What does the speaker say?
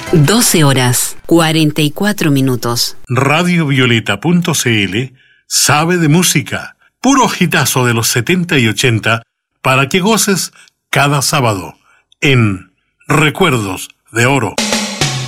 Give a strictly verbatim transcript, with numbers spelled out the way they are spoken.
doce horas, cuarenta y cuatro minutos. Radio Violeta punto c l sabe de música. Puro hitazo de los setenta y ochenta para que goces cada sábado en Recuerdos de Oro.